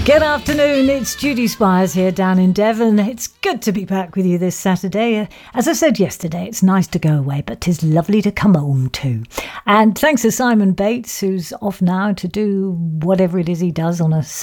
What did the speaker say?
Good afternoon, it's Judy Spires here down in Devon. It's good to be back with you this Saturday. As I said yesterday, it's nice to go away, but 'tis lovely to come home too. And thanks to Simon Bates, who's off now to do whatever it is he does on a